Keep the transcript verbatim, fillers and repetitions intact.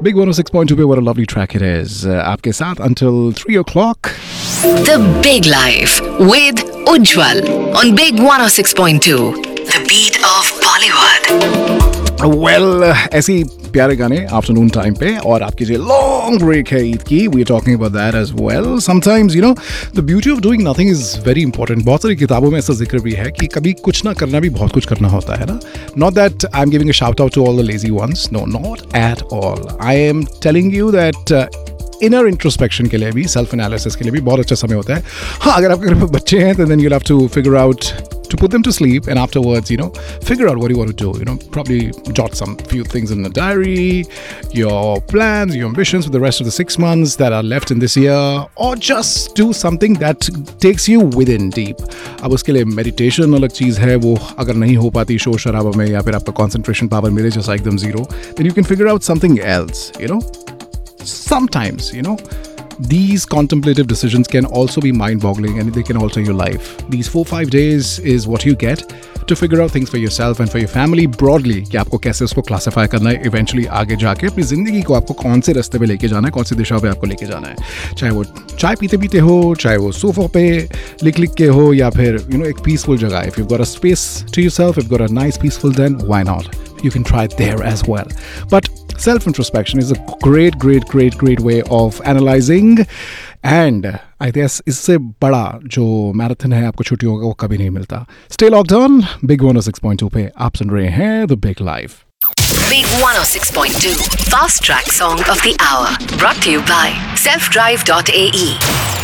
Big one oh six point two पे what a lovely track it is. Uh, आपके साथ until three o'clock. The Big Life with Ujjwal on Big one oh six point two. The beat of Bollywood. Well, uh, ऐसी प्यारे गाने afternoon time पे और आपकी जो लॉन्ग ब्रेक है ईद की, we are talking about that as well. Sometimes you know the beauty of doing nothing is very important. बहुत सारी किताबों में ऐसा जिक्र भी है कि कभी कुछ ना करना भी बहुत कुछ करना होता है ना. Not that I am giving a shout out to all the lazy once, no not at all. I am telling you that inner introspection के लिए भी, सेल्फ एनालिसिस के लिए भी बहुत अच्छा समय होता है. हाँ, अगर आपके घर में बच्चे हैं तो then you have to figure out to put them to sleep, and afterwards, you know, figure out what you want to do. You know, probably jot some few things in a diary, your plans, your ambitions for the rest of the six months that are left in this year, or just do something that takes you within deep. अब उसके लिए meditation अलग चीज़ है, वो अगर नहीं हो पाती शोर शराबा में या फिर आपका concentration power मेरे जैसा एकदम zero, then you can figure out something else. You know, sometimes, you know. These contemplative decisions can also be mind-boggling and they can alter your life. These four, five days is what you get to figure out things for yourself and for your family broadly, कि आपको कैसे उसको classify करना है eventually आगे जाके अपनी ज़िंदगी को आपको कौन से रास्ते पे लेके जाना है, कौन सी दिशा पे आपको लेके जाना है. चाहे वो चाय पीते पीते हो, चाहे वो सोफा पे लिख लिख के हो, या फिर you know एक peaceful जगह. If you've got a space to yourself, if you've got a nice peaceful den, why not? You can try it there as well. But self-introspection is a great, great, great, great way of analyzing. And I guess इससे बड़ा जो marathon है आपको छुट्टियों का वो कभी नहीं मिलता. Stay logged on. Big one oh six point two पे आप सुन रहे हैं The Big Life. Big one oh six point two. Fast Track Song of the Hour. Brought to you by self drive dot a e.